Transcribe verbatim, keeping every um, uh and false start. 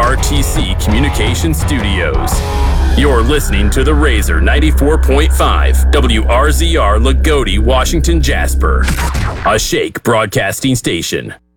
R T C Communication Studios. You're listening to The Razor ninety-four point five, W R Z R Lagodi, Washington, Jasper, a Shake Broadcasting station.